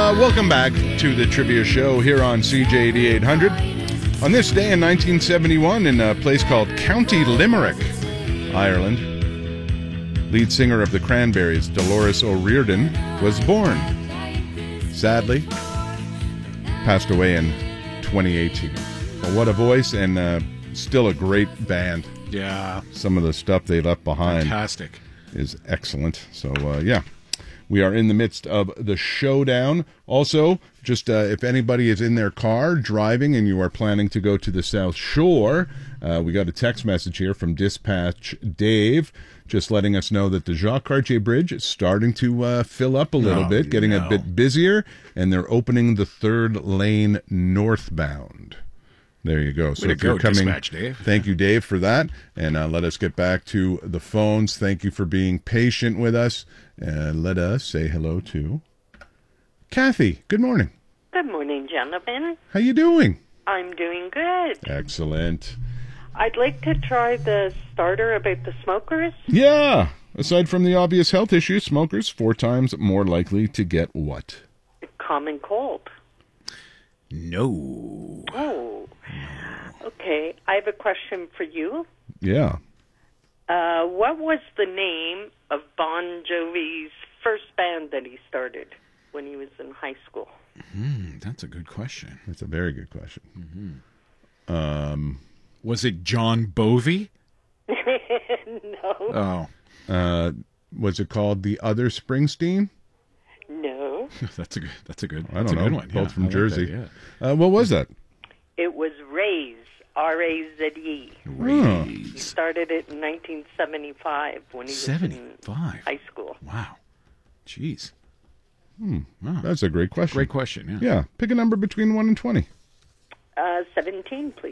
Welcome back to the Trivia Show here on CJD 800. On this day in 1971, in a place called County Limerick, Ireland, lead singer of the Cranberries, Dolores O'Riordan, was born. Sadly, passed away in 2018. But what a voice, and still a great band. Yeah. Some of the stuff they left behind Fantastic. is excellent. So, yeah. We are in the midst of the showdown. Also, just if anybody is in their car driving and you are planning to go to the South Shore, we got a text message here from Dispatch Dave, just letting us know that the Jacques Cartier Bridge is starting to fill up a little bit, getting a bit busier, and they're opening the third lane northbound. There you go. So if you're coming, Dispatch Dave. Thank you, Dave, for that. And let us get back to the phones. Thank you for being patient with us. Let us say hello to Kathy. Good morning. Good morning, gentlemen. How you doing? I'm doing good. Excellent. I'd like to try the starter about the smokers. Yeah. Aside from the obvious health issues, smokers 4 times more likely to get what? Common cold. No. Oh. Okay, I have a question for you. Yeah. What was the name of Bon Jovi's first band that he started when he was in high school? That's a good question. That's a very good question. Was it John Bovey? No. Oh. Was it called The Other Springsteen? No. That's a good. I don't that's know. a good one. Both Yeah, from I like Jersey. that, yeah. What was that? It was Raze. R-A-Z-E. Raise. He started it in 1975 when he was in 75. high school. Wow. Jeez. Wow. That's a great question. Great question. Yeah. Yeah. Pick a number between 1 and 20. 17, please.